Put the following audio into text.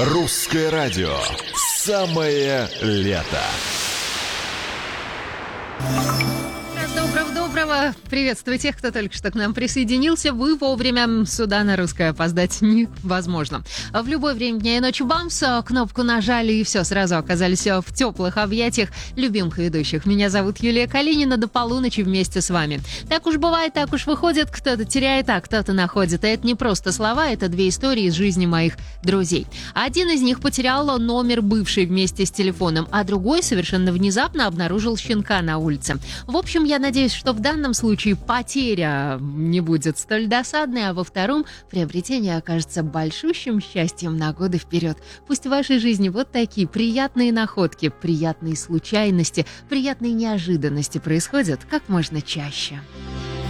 Русское радио. Самое лето. Доброго. Приветствую тех, кто только что к нам присоединился. Вы вовремя, сюда на русское опоздать невозможно. В любое время дня и ночи бамс, кнопку нажали и все, сразу оказались в теплых объятиях любимых ведущих. Меня зовут Юлия Калинина, до полуночи вместе с вами. Так уж бывает, так уж выходит, кто-то теряет, а кто-то находит. И это не просто слова, это две истории из жизни моих друзей. Один из них потерял номер бывшей вместе с телефоном, а другой совершенно внезапно обнаружил щенка на улице. В общем, я надеюсь, что в данном случае потеря не будет столь досадной, а во втором приобретение окажется большущим счастьем на годы вперед. Пусть в вашей жизни вот такие приятные находки, приятные случайности, приятные неожиданности происходят как можно чаще.